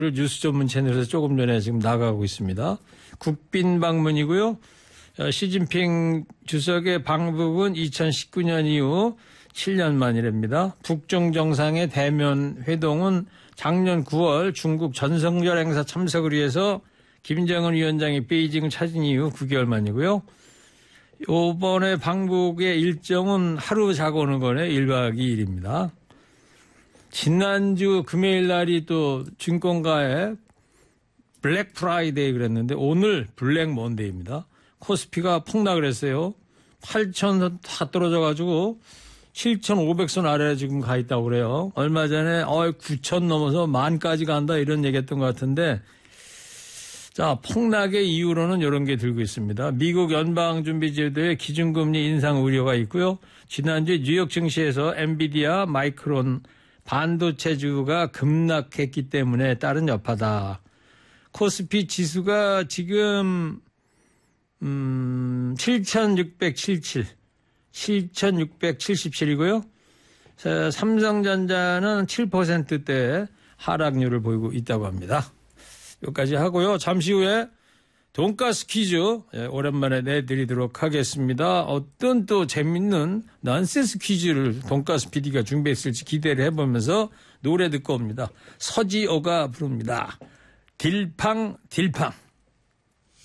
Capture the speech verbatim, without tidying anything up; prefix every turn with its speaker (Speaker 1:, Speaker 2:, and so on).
Speaker 1: 뉴스 전문 채널에서 조금 전에 지금 나가고 있습니다. 국빈 방문이고요. 시진핑 주석의 방북은 이천십구 년 이후 칠 년 만이랍니다. 북중 정상의 대면 회동은 작년 구월 중국 전성절 행사 참석을 위해서 김정은 위원장이 베이징을 찾은 이후 구 개월 만이고요. 이번에 방북의 일정은 하루 자고 오는 거네. 일 박 이 일입니다. 지난주 금요일 날이 또 증권가의 블랙 프라이데이 그랬는데 오늘 블랙 먼데이입니다. 코스피가 폭락을 했어요. 팔천 다 떨어져가지고 칠천오백 선 아래에 지금 가 있다고 그래요. 얼마 전에 어, 구천 넘어서 만까지 간다 이런 얘기했던 것 같은데 자, 폭락의 이유로는 이런 게 들고 있습니다. 미국 연방준비제도의 기준금리 인상 우려가 있고요. 지난주 뉴욕 증시에서 엔비디아, 마이크론 반도체주가 급락했기 때문에 따른 여파다. 코스피 지수가 지금 음, 칠천육백칠십칠, 칠천육백칠십칠이고요. 삼성전자는 칠 퍼센트대 하락률을 보이고 있다고 합니다. 여기까지 하고요. 잠시 후에 돈가스 퀴즈 오랜만에 내드리도록 하겠습니다. 어떤 또 재밌는 넌센스 퀴즈를 돈가스 피디가 준비했을지 기대를 해보면서 노래 듣고 옵니다. 서지호가 부릅니다. 딜팡 딜팡.